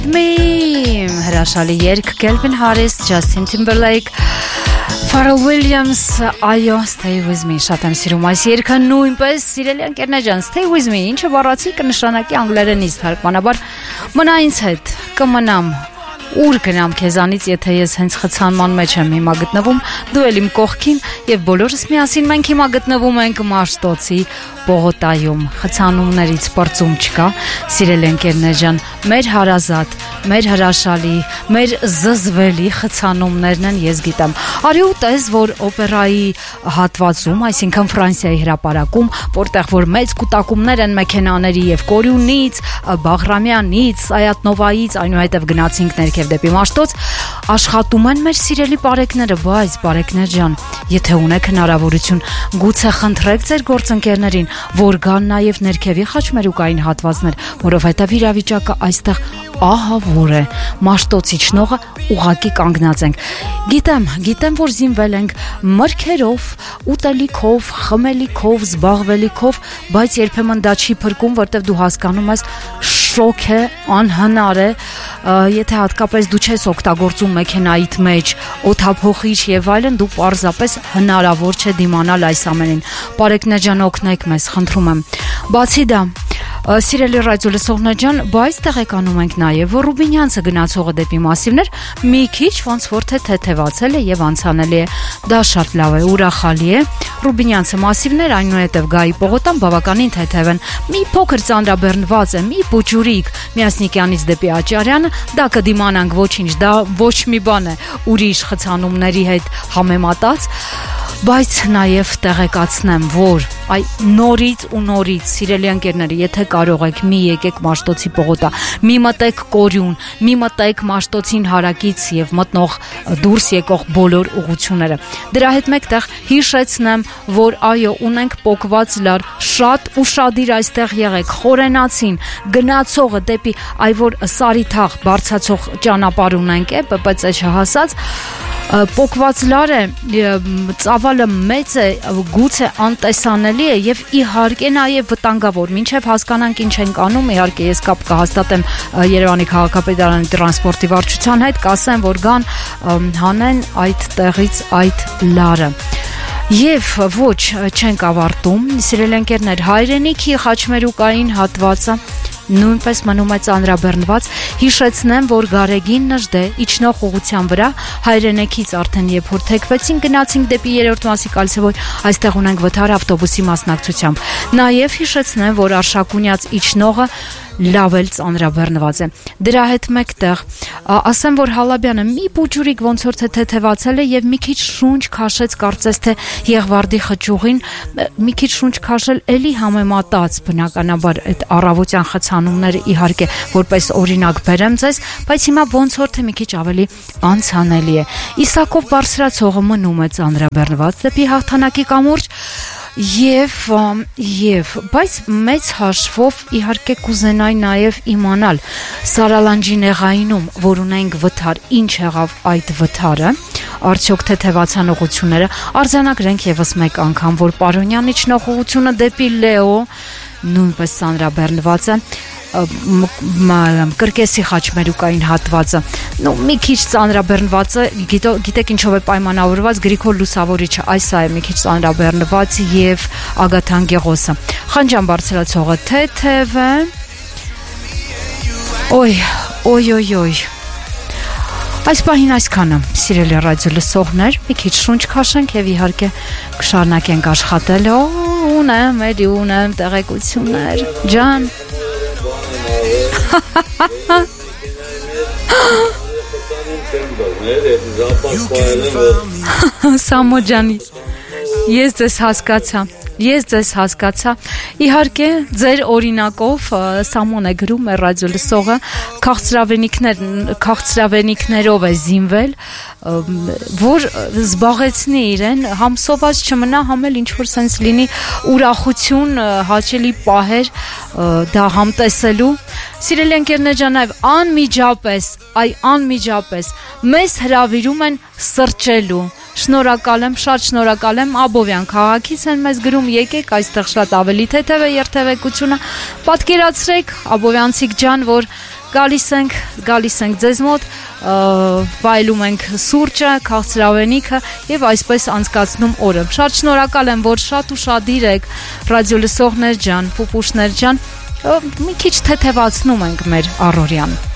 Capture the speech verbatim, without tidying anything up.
Me հրաշալի երգ Calvin Harris, Justin Timberlake, Pharrell Williams, այո, Stay With Me, շատ եմ սիրում այս երգը, նույնպես սիրելի ընկերներ ջան, Stay With Me, ինչը բառացի կնշանակի անգլերենից թարգմանաբար, մնա ինձ հետ, կմնամ, ուր գնամ քեզանից, եթե ես հենց խցանման մեջ եմ հիմա գտնվում, դու էլ իմ կողքին եւ բոլորս միասին մենք հիմա գտնվում ենք Մաշտոցի Պողոտայում, խցանումներից պրծում չկա, սիրելի ընկերներ ջան, մեր հարազատ, մեր հրաշալի, մեր զզվելի խցանումներն են, ես գիտեմ։ Արի ու տես, որ օպերայի հատվածում, այսինքն Ֆրանսիայի հրապարակում, որտեղ որ մեծ կուտակումներ են մեքենաների եւ Կորյունից, Բաղրամյանից, Սայաթնովայից, այնուհետև գնացինք ներքև դեպի Մաշտոց, աշխատում են մեր սիրելի բարեկները, բայց բարեկներ ջան, եթե ունեք հնարավորություն, գուցե խնդրեք ձեր գործընկերներին, որ գան նաև ներքևի խաչմերուկային հատվածներ, որովհետև իրավիճակը այստեղ ահավոր է, Մաշտոցի ճնողը ուղակի կանգնած ենք։ Գիտեմ, գիտեմ, որ զինվել ենք մրգերով, ուտելիքով, խմելիքով, զբաղվելիքով, բայց երբեմն դա չի փրկում, որտեղ դու հասկանում ես շոկ է, անհնար է, եթե հատկապես դու չես օգտագործում մեքենայիդ մեջ օդափոխիչ եւ այլն, դու պարզապես հնարավոր չէ դիմանալ այս ամենին։ Բարեկներ ջան, օգնեք մեզ, խնդրում եմ։ Բացի դա, սիրելի ռադիո լսողներ ջան, բայց տեղեկանում ենք նաև, որ Ռուբինյանցը գնացողը դեպի Մասիվներ մի քիչ ոնց որ թե թեթևացել է եւ անցանելի է։ Դա շատ լավ է, ուրախալի է։ Ռուբինյանցը Մասիվներ, այնուհետև Գայի Պողոտան բավականին թեթև են։ Մի փոքր ծանրաբեռնված է, մի բուջուրիկ Միասնիկյանից դեպի Աճարյանը, դա կդիմանանք ոչինչ, դա ոչ մի բան է ուրիշ խցանումների հետ համեմատած, բայց նաև տեղեկացնեմ, որ այ նորից ու նորից սիրելի ընկերներ, եթե կարող եք, մի եկեք Մաշտոցի Պողոտա, մի մտեք Կորյուն, մի մտեք Մաշտոցին հարակից եւ մտնող դուրս եկող բոլոր ուղությունները։ Դրա հետ մեկտեղ հիշեցնեմ, որ այո, ունենք պոկված լար, շատ ուշադիր այստեղ եղեք, խորենացին, գնացողը դեպի այ որ Սարիթաղ բարձացող ճանապարհ ունենք, է Պ Պ Ց չհասած, պոկված լար է, ծավալը մեծ է, գուցե անտեսանելի է եւ իհարկե նաեւ վտանգավոր, մինչեւ հասկանանք ինչ ենք անում, իհարկե ես կապ կհաստատեմ Երևանի քաղաքապետարանի տրանսպորտի վարչության հետ, կասեմ, որ գան հանեն այդ տեղից այդ լարը։ Եվ ոչ չենք ավարտում, սիրելի ընկերներ, Հայրենիքի խաչմերուկային հատվածը նույնպես մնում է ծանրաբեռնված, հիշեցնեմ, որ Գարեգին Նժդե իջնող ուղղության վրա Հայրենիքից արդեն երբ որ թեքվեցին, գնացինք դեպի երրորդ մասի կալցեվոյ, այստեղ ունենք վթար ավտոբուսի մասնակցությամբ։ Նաև հիշեցնեմ, որ Արշակունյաց իջնողը լավ էլ ծանրաբեռնված է։ Դրա հետ մեկտեղ ասեմ, որ Հալաբյանը մի բուջուրիկ ոնց որ թե թեթևացել է եւ մի քիչ շունչ քաշեց, կարծես թե Եղվարդի խճուղին, մի քիչ շունչ քաշել էլի համեմատած բնականաբար այդ առավոտյան խցանումները իհարկե որպես օրինակ բերեմ ձեզ, բայց հիմա ոնց որ թե մի քիչ ավելի անցանելի է։ Իսակով բարձրացողը մնում է ծանրաբեռնված դեպի Հաղթանակի կամուրջ Եվ, եւ, բայց մեծ հաշվով իհարկե կուզենայի նաև իմանալ Սարալանջի նեղայինում, որ ունենք վթար, ինչ եղավ այդ վթարը, արդյոք թեթևացան ուղությունները, արձանագրենք եւս մեկ անգամ, որ Պարոնյան իջնող ուղությունը դեպի Լեո նույնպես ծանրաբեռնված է, Կրկեսի խաչմերուկային հատվածը նո մի քիչ ծանրաբեռնված է, գիտեք ինչով է պայմանավորված, Գրիգոր Լուսավորիչը, այս է մի քիչ ծանրաբեռնված եւ Ագաթան Գեղոսը։ Խանջան բարձրացողը թեթև է։ Օй, օй, օй, օй։ Այս պահին այսքանը, սիրելի ռադիո լսողներ, մի քիչ շունչ քաշենք եւ իհարկե կշարունակենք աշխատել։ Օ, ունեմ, էլի ունեմ տեղեկություններ։ Ջան Սամո ջանի, ես ձեզ հասկացա, ես ձեզ հասկացա, իհարկե ձեր օրինակով Սամոն է գրում է ռադիո լսողը, քաղցրավենիքներ, քաղցրավենիքներով է զինվել, որ զբաղեցնի իրեն, համ սոված չմնա, համ էլ ինչ-որ սենց լինի ուրախություն, հաճելի պահեր դա համտեսելու։ Սիրելի ընկերներ ջան, այ անմիջապես, այ անմիջապես մեզ հրավիրում են սրճելու։ Շնորհակալ եմ, շատ շնորհակալ եմ, Աբովյան քաղաքից են մեզ գրում, եկեք, այստեղ շատ ավելի թեթև է երթևեկությունը, պատկերացրեք, Աբովյանցիկ ջան, որ գալիս ենք, գալիս ենք ձեզ մոտ, վայելում ենք սուրճը, քաղցրավենիքը եւ այսպես անցկացնում օրը։ Շատ շնորհակալ եմ, որ շատ ուշադիր եք, ռադիո լսողներ ջան, պուպուշներ ջան, մի քիչ թեթևացնում ենք մեր առօրյան։